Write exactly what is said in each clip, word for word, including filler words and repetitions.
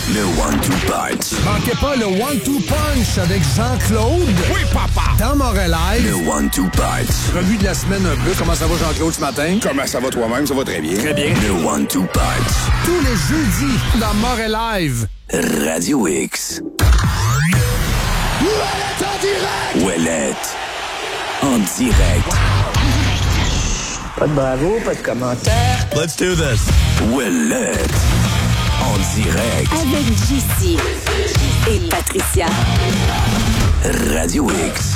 Le one-two punch. Manquez pas le one-two punch avec Jean-Claude. Oui, papa. Dans Montréal. Le one-two punch. Revue de la semaine un peu. Comment ça va, Jean-Claude, ce matin? Comment ça va toi-même? Ça va très bien. Très bien. Le one-two punch. Tous les jeudis dans Montréal Live. Radio X. Ouellette en direct! Ouellette en direct. Pas de bravo, pas de commentaire. Let's do this. Ouellette en direct. Avec J C et Patricia. Radio X.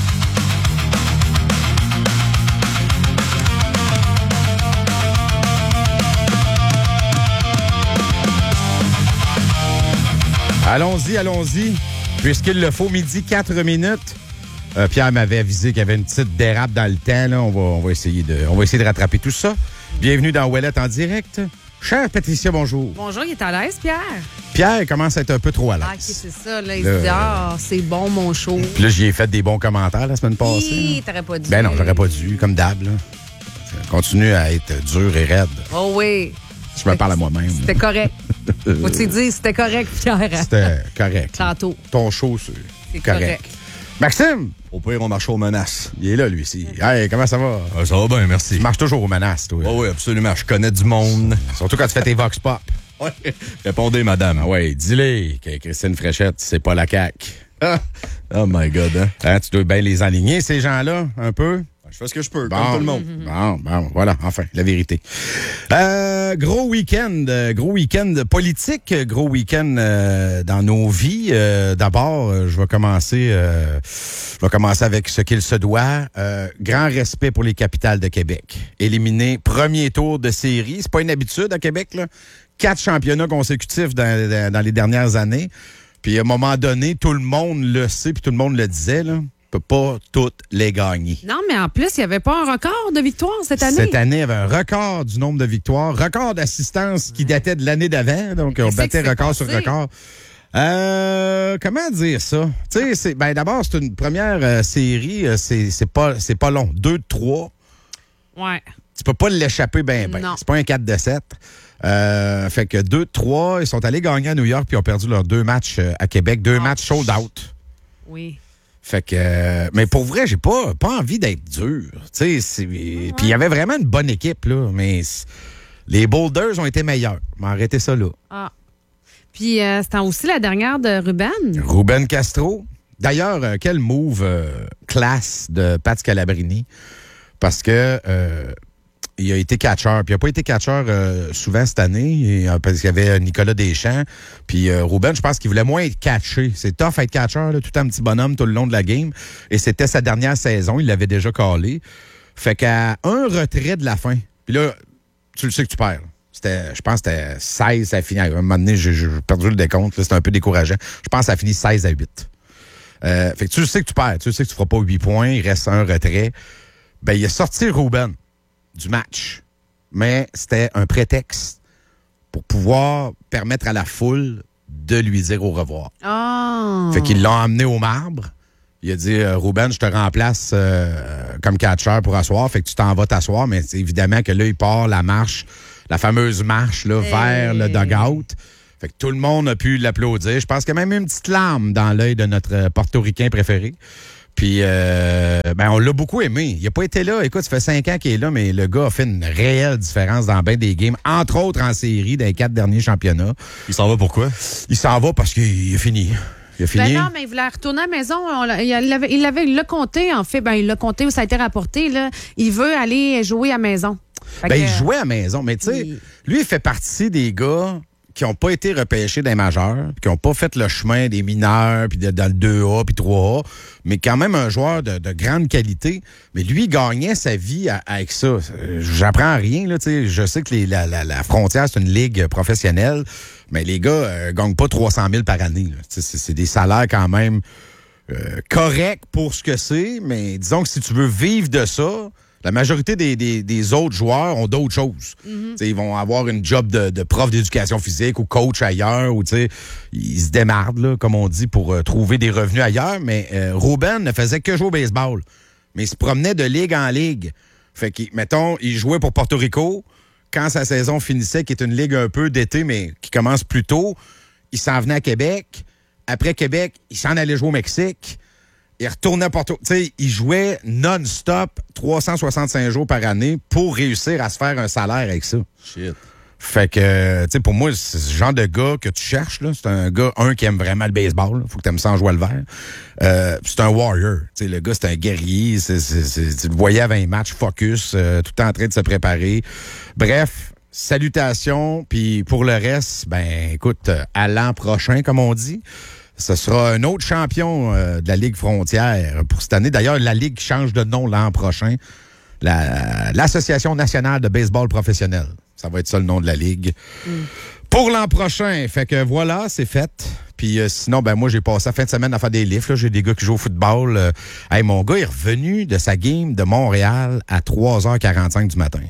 Allons-y, allons-y. Puisqu'il le faut, midi, quatre minutes. Euh, Pierre m'avait avisé qu'il y avait une petite dérape dans le temps. Là. On, va, on, va essayer de, on va essayer de rattraper tout ça. Bienvenue dans Ouellette en direct. Chère Patricia, bonjour. Bonjour, il est à l'aise, Pierre? Pierre commence à être un peu trop à l'aise. Ah, OK, c'est ça. Là, il Le... se dit, ah, c'est bon, mon show. Puis là, j'y ai fait des bons commentaires la semaine passée. Oui, t'aurais pas dû. Ben non, j'aurais pas dû, comme d'hab. Là. Ça continue à être dur et raide. Oh oui. Je me parle à moi-même. C'était correct. Faut-tu dire, c'était correct, Pierre? C'était correct. Tantôt. Ton show, c'est, C'est correct. correct. Maxime! Au pire, on marche aux menaces. Il est là, lui aussi. Hey, comment ça va? Ah, ça va bien, merci. Tu marches toujours aux menaces, toi. Oh oui, absolument. Je connais du monde. Surtout quand tu fais tes vox pop. Oui. Répondez, madame. Ah ouais, dis-le que Christine Fréchette, c'est pas la C A Q. Ah. Oh my God, hein? Hein, tu dois bien les aligner, ces gens-là, un peu. Je fais ce que je peux, Bon. comme tout le monde. Bon, bon, voilà, enfin, la vérité. Euh, gros week-end, euh, gros week-end politique, gros week-end euh, dans nos vies. Euh, d'abord, euh, je vais commencer, euh, je vais commencer avec ce qu'il se doit. Euh, grand respect pour les Capitales de Québec. Éliminé premier tour de série, c'est pas une habitude à Québec, là. Quatre championnats consécutifs dans, dans, dans les dernières années. Puis à un moment donné, tout le monde le sait, puis tout le monde le disait, là. Peut pas toutes les gagner. Non, mais en plus, il n'y avait pas un record de victoire cette année. Cette année, il y avait un record du nombre de victoires, record d'assistance qui datait de l'année d'avant, donc on battait record sur record. Euh, comment dire ça? Tu sais, c'est, ben d'abord, c'est une première euh, série, euh, c'est, c'est pas c'est pas long. deux de trois. Ouais. Tu peux pas l'échapper ben ben. Non. C'est pas un quatre de sept. Euh, fait que deux de trois, ils sont allés gagner à New York puis ont perdu leurs deux matchs euh, à Québec, deux Oh. matchs sold out. Oui. Fait que, euh, mais pour vrai, j'ai pas, pas envie d'être dur. Tu sais, puis il y avait vraiment une bonne équipe, là, mais les Boulders ont été meilleurs. Mais arrêtez ça là. Ah. Puis, euh, c'était aussi la dernière de Ruben. Ruben Castro. D'ailleurs, euh, quel move euh, classe de Pat Scalabrini. Parce que euh, il a été catcheur. Puis il n'a pas été catcheur euh, souvent cette année, et, euh, parce qu'il y avait Nicolas Deschamps. Puis euh, Ruben, je pense qu'il voulait moins être catché. C'est tough être catcheur, là, tout un petit bonhomme tout le long de la game. Et c'était sa dernière saison. Il l'avait déjà calé. Fait qu'à un retrait de la fin, puis là, tu le sais que tu perds. C'était, je pense que c'était seize à finir. À un moment donné, j'ai, j'ai perdu le décompte. Là, c'était un peu décourageant. Je pense que ça a fini seize à huit. Euh, fait que tu le sais que tu perds. Tu le sais que tu ne feras pas huit points. Il reste un retrait. Ben, il a sorti Ruben du match. Mais c'était un prétexte pour pouvoir permettre à la foule de lui dire au revoir. Oh. Fait qu'ils l'ont emmené au marbre. Il a dit, euh, Ruben, je te remplace euh, comme catcheur pour asseoir. Fait que tu t'en vas t'asseoir. Mais c'est évidemment que là, il part la marche, la fameuse marche là, hey. vers le dugout. Fait que tout le monde a pu l'applaudir. Je pense qu'il y a même une petite larme dans l'œil de notre portoricain préféré. Puis, euh, ben, on l'a beaucoup aimé. Il n'a pas été là. Écoute, ça fait cinq ans qu'il est là, mais le gars a fait une réelle différence dans bien des games, entre autres en série, dans les quatre derniers championnats. Il s'en va pourquoi? Il s'en va parce qu'il a fini. Il a fini. Ben non, mais il voulait retourner à la maison. On l'a, il l'avait, il l'avait, il l'a compté, en fait. Ben, il l'a compté, ça a été rapporté, là. Il veut aller jouer à la maison. Fait ben, que, il jouait à la maison, mais tu sais, il... lui, il fait partie des gars qui n'ont pas été repêchés dans les majeurs, qui n'ont pas fait le chemin des mineurs, puis de, dans le deux A, puis trois A, mais quand même un joueur de, de grande qualité. Mais lui, il gagnait sa vie à, avec ça. J'apprends rien, là, tu sais. Je sais que les, la, la, la frontière, c'est une ligue professionnelle, mais les gars euh, gagnent pas trois cent mille par année. C'est, c'est des salaires quand même euh, corrects pour ce que c'est, mais disons que si tu veux vivre de ça, la majorité des, des, des autres joueurs ont d'autres choses. Mm-hmm. Ils vont avoir une job de, de prof d'éducation physique ou coach ailleurs, ou ils se démardent, là, comme on dit, pour euh, trouver des revenus ailleurs. Mais euh, Ruben ne faisait que jouer au baseball. Mais il se promenait de ligue en ligue. Fait que, mettons, il jouait pour Porto Rico. Quand sa saison finissait, qui est une ligue un peu d'été, mais qui commence plus tôt, il s'en venait à Québec. Après Québec, il s'en allait jouer au Mexique. Il retournait à Porto. Tu sais, il jouait non-stop trois cent soixante-cinq jours par année pour réussir à se faire un salaire avec ça. Shit. Fait que, tu sais, pour moi, c'est ce genre de gars que tu cherches, là. C'est un gars, un, qui aime vraiment le baseball. Là. Faut que tu aimes ça en jouer le vert. Euh, c'est un warrior. Tu sais, le gars, c'est un guerrier. C'est, c'est, c'est, tu le voyais avant les matchs, focus, euh, tout en train de se préparer. Bref, salutations. Puis pour le reste, ben, écoute, à l'an prochain, comme on dit, ce sera un autre champion euh, de la Ligue Frontière pour cette année. D'ailleurs, la Ligue change de nom l'an prochain. La, l'Association nationale de baseball professionnel. Ça va être ça le nom de la Ligue. Mm. Pour l'an prochain. Fait que voilà, c'est fait. Puis euh, sinon, ben moi, j'ai passé la fin de semaine à faire des lifts. Là. J'ai des gars qui jouent au football. Euh, hey, mon gars est revenu de sa game de Montréal à trois heures quarante-cinq du matin.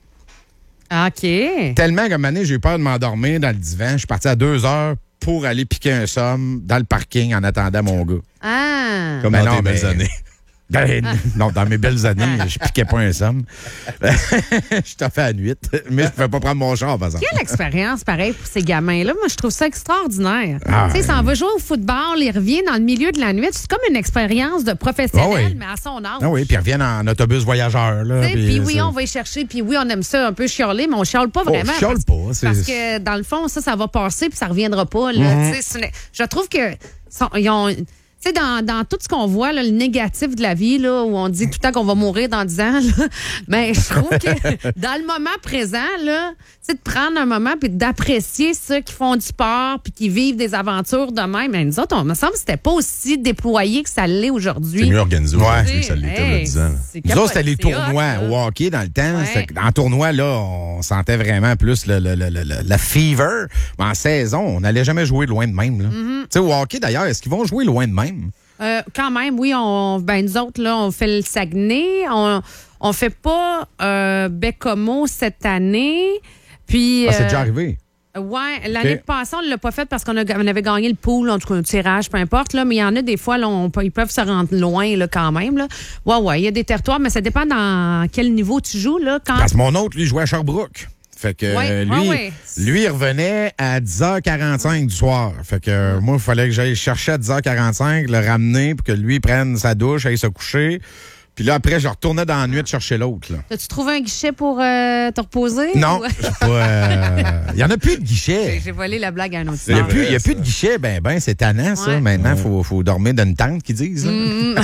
OK. Tellement qu'à un moment donné, j'ai eu peur de m'endormir dans le divan. Je suis parti à deux heures pour aller piquer un somme dans le parking en attendant mon gars. Ah! Comme Ben dans non, tes belles mais- années. Ben, non, dans mes belles années, je piquais pas un somme. Je t'ai fait à la nuit, mais je pouvais pas prendre mon char, par exemple. Quelle expérience, pareil, pour ces gamins-là. Moi, je trouve ça extraordinaire. Ah, tu sais, ça ouais. en va jouer au football, il revient dans le milieu de la nuit. C'est comme une expérience de professionnel, Ah oui. mais à son âge. Ah oui, puis ils reviennent en autobus voyageur. Là, Tu sais, Puis oui, c'est- on va y chercher, puis oui, on aime ça un peu chialer, mais on chiale pas vraiment. Oh, chiale parce, pas, c'est- Parce que, dans le fond, ça, ça va passer, puis ça reviendra pas. Là, Mm-hmm. Tu sais, c'est une- Je trouve que sont- ils ont... Tu sais, dans, dans tout ce qu'on voit, là, le négatif de la vie, là, où on dit tout le temps qu'on va mourir dans dix ans, là, mais je trouve que dans le moment présent, là, tu sais, de prendre un moment puis d'apprécier ceux qui font du sport puis qui vivent des aventures de même. Mais nous autres, on me semble que c'était pas aussi déployé que ça l'est aujourd'hui. C'est mieux organisé Ouais. aujourd'hui que ça l'était il y a Hey, dix ans. c'est Nous autres, c'était les capoté, tournois hot, là. au hockey dans le temps. Ouais. C'était- En tournoi, là, on sentait vraiment plus le, le, le, le, le- la fever. Mais en saison, on n'allait jamais jouer loin de même. là. Mm-hmm. Tu sais, au hockey, d'ailleurs, est-ce qu'ils vont jouer loin de même? Euh, quand même, oui, on, ben nous autres, là, on fait le Saguenay. On, on fait pas euh, Bécomo cette année. Puis, Ah, c'est euh, déjà arrivé. Ouais, l'année Ok. passée, on ne l'a pas fait parce qu'on a- on avait gagné le pool, en tout cas, un tirage, peu importe, là, mais il y en a des fois, là, on peut- ils peuvent se rendre loin, là, quand même, là. Ouais, ouais, il y a des territoires, mais ça dépend dans quel niveau tu joues, là. Quand... Parce que mon autre, lui, jouait à Sherbrooke. Fait que Ouais, euh, lui, ouais, ouais. lui, il revenait à dix heures quarante-cinq du soir. Fait que euh, moi, il fallait que j'aille chercher à dix heures quarante-cinq, le ramener pour que lui prenne sa douche, aille se coucher. Puis là, après, je retournais dans la nuit chercher l'autre. là. As-tu trouvé un guichet pour euh, te reposer? Non, Ou- j'ai pas, euh, il y en a plus de guichet. J'ai volé la blague à un autre Il n'y a, star. plus- il y a plus de guichet. Ben, ben, c'est tannant, ça. Ouais. Maintenant, il faut, faut dormir dans une tente, qu'ils disent. là.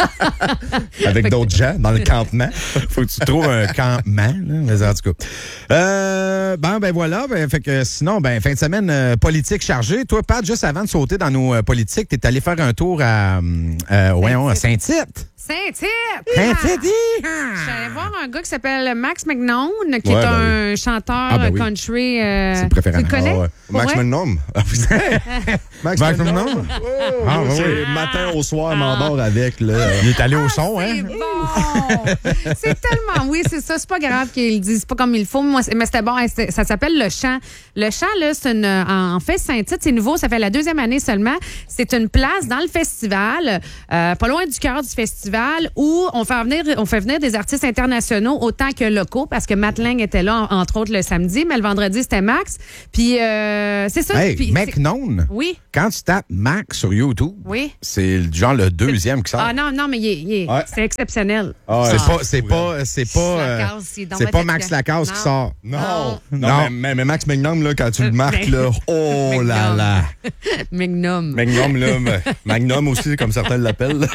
Avec d'autres gens dans le campement. Faut que tu trouves un campement, là. Mais en tout cas. Euh, bon, ben voilà. Ben, fait que sinon, ben, fin de semaine euh, politique chargée. Toi, Pat, juste avant de sauter dans nos euh, politiques, t'es allé faire un tour à, euh, voyons, à Saint-Tite. Saint-Tite! Saint-Tite! Je suis allée voir un gars qui s'appelle Max McNone, qui Ouais, est ben un chanteur Ah, ben oui. country. euh, C'est le préférant. Tu le connais? Ah ouais. Pour Max vrai? Magnum. Ah, vous- Max Max Magnum. McNone? Oh, Ah, moi, oui, c'est oui. matin au soir, m'endors avec. Là. Il est allé au son, C'est hein? bon! C'est tellement, oui, c'est ça. C'est pas grave qu'ils le disent pas comme il faut, moi, c'est- mais c'était bon. Hein, c'était- Ça s'appelle Le Chant. Le Chant, là, c'est une, en en fait, Saint-Tite, c'est nouveau. Ça fait la deuxième année seulement. C'est une place dans le festival, euh, pas loin du cœur du festival, où on fait venir, on fait venir des artistes internationaux autant que locaux, parce que Matt Lang était là, en- entre autres, le samedi, mais le vendredi, c'était Max. Puis, euh, c'est ça. Hey, Puis, c'est- McNone. Oui, Quand tu tapes Max sur YouTube, oui. c'est le- genre le deuxième qui sort. Ah non, non, mais il est- il est- Ouais. c'est exceptionnel. Ah, C'est ouais. pas, c'est pas, c'est pas, euh, Lacasse, il est donc c'est bien pas Max fatigant. Lacasse qui Non. sort. Non. Non. Non, Non. Mais, mais- mais Max Magnum, là, quand tu le Euh, marques, mais- là, oh là Magnum. là. Magnum. Magnum, là, mais- Magnum aussi, comme certains l'appellent. là.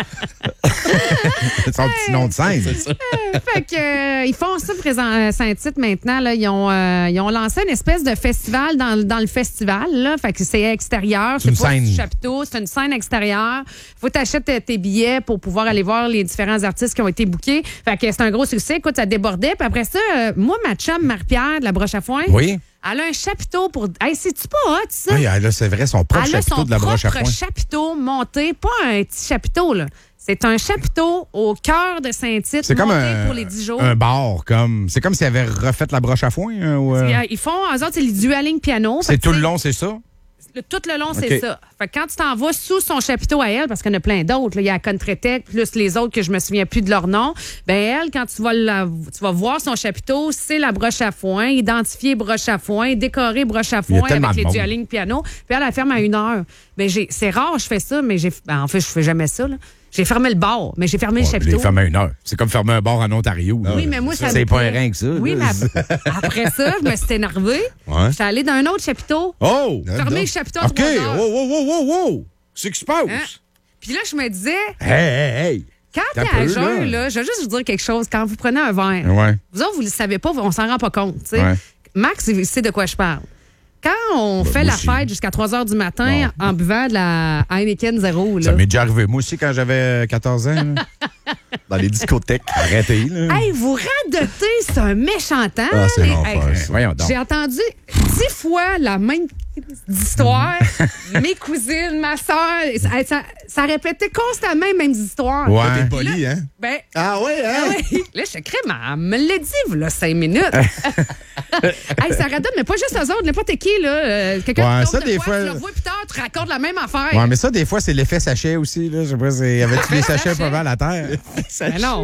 C'est son petit nom de scène. Fait que, euh, ils font ça présent à Saint-Tite maintenant. Là. Ils, ont, euh, ils ont lancé une espèce de festival dans, dans le festival. Là. Fait que c'est extérieur. C'est une C'est pas scène. du chapiteau. C'est une scène extérieure. Faut t'acheter tes- tes billets pour pouvoir aller voir les différents artistes qui ont été bookés. Fait que c'est un gros succès. Écoute, ça débordait. Puis après ça, euh, moi, ma chum Marie-Pierre de la Broche à Foin, Oui. elle a un chapiteau pour... Hey, c'est-tu pas hot, ça? Oui, là, c'est vrai, son propre Elle a chapiteau son de la broche à propre foin. chapiteau monté, pas un petit chapiteau, là. C'est un chapiteau au cœur de Saint-Tite, C'est comme monté un, pour les dix jours. un bar, comme. C'est comme s'ils avaient refait la broche à foin. hein, ou, euh, Ils font, eux autres, c'est les dualing piano. Fait c'est que, tout tu le sais, long, c'est ça? Le- tout le long, OK. c'est ça. Fait que quand tu t'en vas sous son chapiteau à elle, parce qu'il y en a plein d'autres, là, il y a Contretec, plus les autres que je me souviens plus de leur nom, ben elle, quand tu vas, la- tu vas voir son chapiteau, c'est la broche à foin, identifier broche à foin, décorer broche à Il y a foin tellement avec de les monde. dualings piano. Puis elle, elle ferme à une heure. Ben, j'ai, c'est rare, je fais ça, mais j'ai, ben, en fait, je fais jamais ça, là. J'ai fermé le bar, mais j'ai fermé le Ouais, chapiteau. les fermer à une heure. C'est comme fermer un bar en Ontario. là. Oui, mais moi, ça C'est me- pas un rein que ça. Oui, là. mais ap- après ça, je me suis énervée. Ouais. J'étais allée dans un autre chapiteau. Oh! Fermer le chapiteau à OK. trois heures. Oh, oh, oh, oh, oh! C'est ce qui se passe. Hein? Puis là, je me disais, Hey, hey, hey! quand T'as t'es à peu, jeun, là. là, je vais juste vous dire quelque chose. Quand vous prenez un verre, Ouais. vous autres, vous le savez pas, on s'en rend pas compte. tu sais. Ouais. Max, il sait de quoi je parle. Quand on fait moi la aussi. fête jusqu'à trois heures du matin en buvant de la Heineken Zéro, Ça là. m'est déjà arrivé. Moi aussi, quand j'avais quatorze ans. là. Dans les discothèques. Arrêtez, là. Hey, vous radotez, c'est un méchant temps. Ah, c'est les- l'enfer, hey, ça. Voyons donc. J'ai entendu dix fois la même histoire. Mes cousines, ma soeur, ça, ça, ça répétait constamment les mêmes histoires. Ouais. T'es poli, hein? Ben, Ah ouais, ah hein? ouais. Là, je crée, mais elle me l'a dit, là, cinq minutes. Hey, ça radonne, mais pas juste eux autres, n'importe qui, là. Euh, quelqu'un Ouais, qui ça, tombe de des quoi, fois- tu le vois plus tard, tu racontes la même affaire. Ouais, mais ça, des fois, c'est l'effet sachet aussi. Là. Je sais pas, c'est... avait-tu des sachets pas mal à terre? Mais non.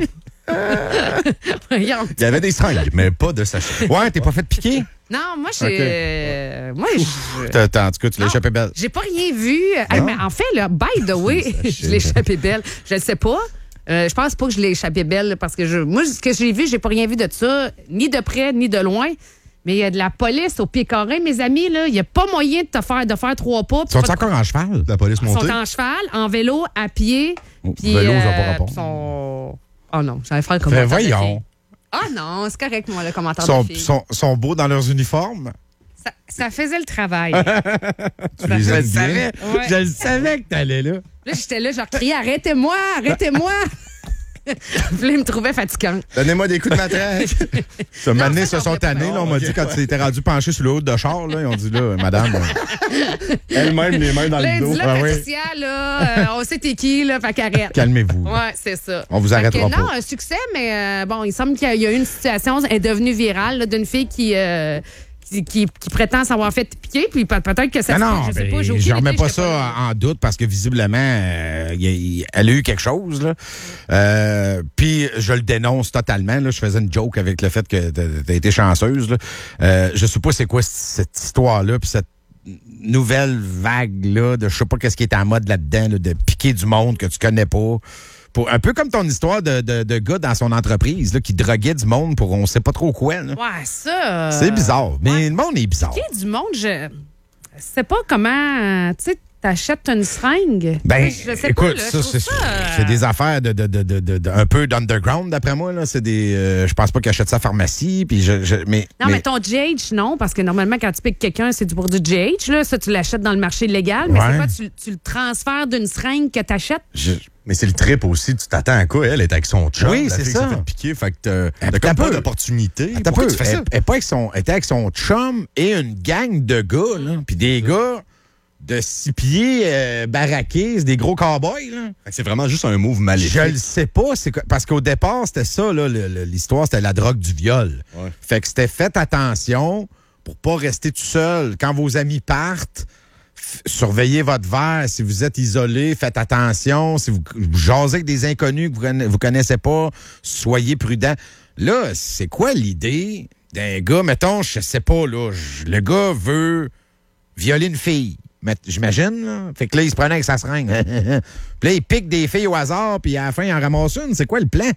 Voyons. Il y avait des seringues, mais pas de sachet. Ouais, t'es pas fait piquer? Non, moi, j'ai. Ok. euh, moi, je- T'as- t'as- En tout cas, tu l'as Non. échappé belle. J'ai pas rien vu. Hey, mais en fait, là, by the way, je l'ai échappé belle. Je le sais pas. Euh, je pense pas que je l'ai échappé belle là, parce que je, moi, ce que j'ai vu, j'ai pas rien vu de ça, ni de près, ni de loin. Mais il y a de la police au pied carré, mes amis. Là, il y a pas moyen de te faire, de faire trois pas. Ils sont encore en cheval? La police Ils sont montée. en cheval, en vélo, à pied. Oh, Puis, vélo, ça va pas euh, rapport. puis sont... Oh non, j'allais faire le Ben, commentaire. de voyons. fille. Ah non, c'est correct, moi, le commentaire Ils sont, de fille. sont, sont beaux dans leurs uniformes? Ça, ça faisait le travail. Tu les Je le aimes bien? savais. Ouais. Je le savais que t'allais là. Là, j'étais là, je criais, arrêtez-moi, arrêtez-moi. Puis là, il me trouvait fatigante. Donnez-moi des coups de matraque. Ça m'a amené, ça, se on sont fait pas. tannés. Là, on m'a Ok, dit quand ouais. tu étais rendu penché sur le haut de char, là, ils ont dit là, madame. euh, Elle-même, les mains dans Là, le dos. dis là, Ah oui. Patricia, là, euh, on sait t'es qui, là, fait qu'arrête. Calmez-vous. là. Ouais, c'est ça. On vous Fait arrêtera que, Non, pas. un succès, mais euh, bon, il semble qu'il y a, il y a eu une situation, elle est devenue virale, là, d'une fille qui, euh, qui, qui, qui prétend s'avoir fait piquer, puis peut- peut-être que ça Non, se non, fait, je sais ben, pas, j'ai je aucune remets idée, pas j'étais ça là. en doute parce que visiblement, euh, il y a- il- elle a eu quelque chose. Là. Euh, Puis je le dénonce totalement. Là. Je faisais une joke avec le fait que t'as t'as été chanceuse. Là. Euh, je sais pas c'est quoi c- cette histoire-là, puis cette nouvelle vague-là de je sais pas qu'est-ce qui est en mode là-dedans, là, de piquer du monde que tu connais pas. Pour, un peu comme ton histoire de, de, de gars dans son entreprise là, qui droguait du monde pour on sait pas trop quoi. là. Ouais, ça. euh, C'est bizarre. Mais le monde est bizarre. Il y a du monde, je sais pas comment, euh, tu sais, t'achètes une seringue. Ben, je sais écoute, pas, là, ça, je trouve c'est, euh, c'est des affaires de, de, de, de, de- de- un peu d'underground, d'après moi. Là. C'est des, euh, je pense pas qu'ils achètent ça à pharmacie. Puis je, je- mais, Non, mais, mais- ton G H, non, parce que normalement, quand tu piques quelqu'un, c'est du pour du G H. Là. Ça, tu l'achètes dans le marché légal, mais Ouais. c'est pas tu, tu le transfères d'une seringue que t'achètes. je- Mais c'est le trip aussi. Tu t'attends à quoi? Elle est avec son chum. Oui, la c'est fille ça. s'est fait piquer. Fait que t'as, Attends t'as comme un pas peu. d'opportunité. Attends un Pourquoi peu, tu fais ça? elle, elle est pas avec son, elle était avec son chum et une gang de gars, là. Puis des gars de six pieds euh, baraqués, c'est des gros cowboys, là. Fait que c'est vraiment juste un move maléfique. Je le sais pas, c'est que- parce qu'au départ, c'était ça, là, le- le- l'histoire, c'était la drogue du viol. Ouais. Fait que c'était faites attention pour pas rester tout seul. Quand vos amis partent, f- surveillez votre verre. Si vous êtes isolé, faites attention. Si vous, vous jasez avec des inconnus que vous, conna- vous connaissez pas, soyez prudents. Là, c'est quoi l'idée d'un gars, mettons, je sais pas, là, je- le gars veut violer une fille. Mais j'imagine, là. Fait que là, il se prenait avec sa seringue. Puis là, il pique des filles au hasard, puis à la fin, il en ramasse une. C'est quoi le plan?